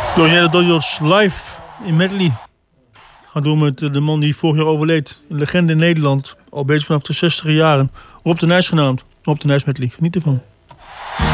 Dorian Dodgers live in medley. Gaan doen met de man die vorig jaar overleed. Een legende in Nederland. Al bezig vanaf de 60e jaren. Rob de Nijs genaamd. Rob de Nijs medley. Geniet ervan.